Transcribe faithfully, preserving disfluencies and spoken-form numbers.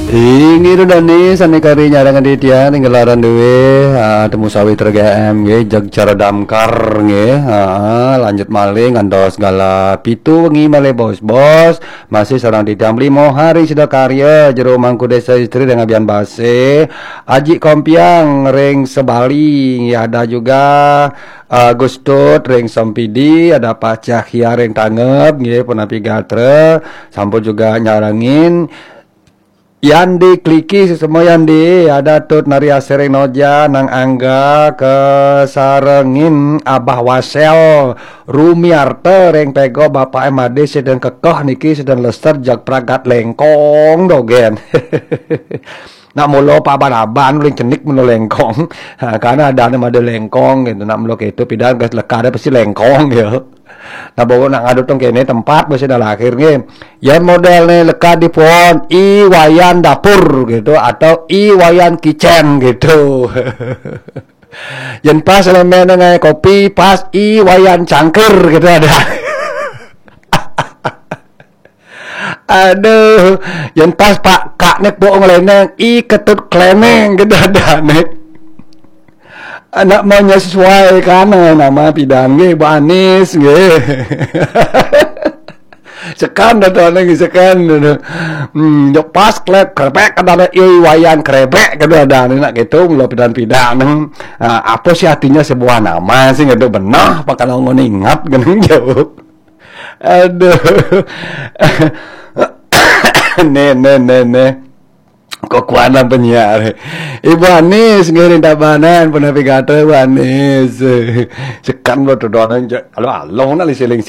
Ini udah nih sani kari nyarangan di dia tinggalaran dewe ah, temu sawi tergem nge jag cara damkar nge ah, lanjut maling ngandos segala pitu wengi male bos-bos masih sarang didam limo hari sudah karya jero mangku desa istri dengan bian base aji kompiang ring sebaling ya ada juga uh, Gustut ring Sampidi ada Pak Cahya ring tangep nge penapi gatre sampun juga nyarangin Yandi kliki semua Yandi ada tut nari asereng noja nang angga ke sarengin abah wasel rumiarte reng pego bapak emade sedang kekoh niki sedang lester jak pragat lengkong dogen nak mulo paban-aban uling cenik mulo lengkong ha, karena ada nama ada lengkong gitu nak mulo itu pidan gas lekar pasti lengkong ya. Nah bawa nak ngadu tong kene tempat masih dah akhirnya ya modelnya lekat di pohon i wayan dapur gitu atau i wayan kitchen gitu. Yang pas elemen dengan kopi pas i wayan cangker gitu ada. Aduh, yang pas pak kak nek bohong leneng i ketut kleneng gitu ada nek. Anak maunya sesuai kan nama pidan ge Bu Anis ge. Sekan dah tuh lagi sekan. Hmm, yo pas klep krebek kada ieu wayan krebek kada ada nak gitu lo pidan-pidan. Nah, apa sih artinya sebuah nama sih gitu benah apa kalau ngingat geuning jauh. Aduh. Ne ne ne ne. Kok kuana penyiar Ibu Anis ngiring tabanan penapi kata Ibu Anis sekan lo tuh doang kalau along nali siling